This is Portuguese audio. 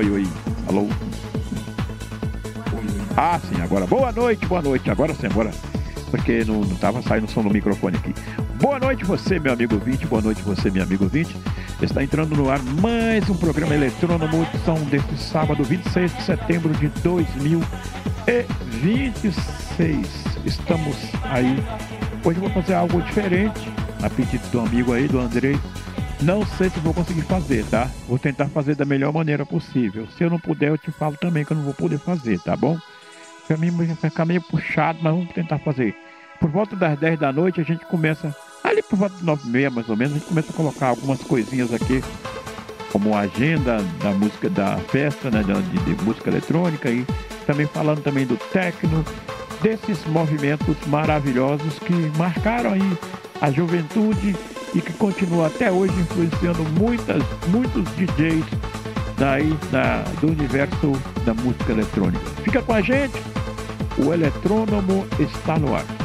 oi, oi. Alô? Ah, sim, agora. Boa noite. Agora sim, agora. Porque não estava saindo o som do microfone aqui. Boa noite você, meu amigo ouvinte. Boa noite você, meu amigo ouvinte. Está entrando no ar mais um programa eletrônomo, edição deste sábado, 26 de setembro de 2026. Estamos aí. Hoje eu vou fazer algo diferente, a pedido do amigo aí, do Andrei. Não sei se vou conseguir fazer, tá? Vou tentar fazer da melhor maneira possível. Se eu não puder, eu te falo também que eu não vou poder fazer, tá bom? Pra mim vai ficar meio puxado, mas vamos tentar fazer. Por volta das 10 da noite a gente começa, ali por volta de 9h30 mais ou menos, a gente começa a colocar algumas coisinhas aqui, como a agenda da música da festa, né, de música eletrônica, e também falando também do techno, desses movimentos maravilhosos que marcaram aí a juventude e que continuam até hoje influenciando muitos DJs do universo da música eletrônica. Fica com a gente, o Eletrônomo está no ar.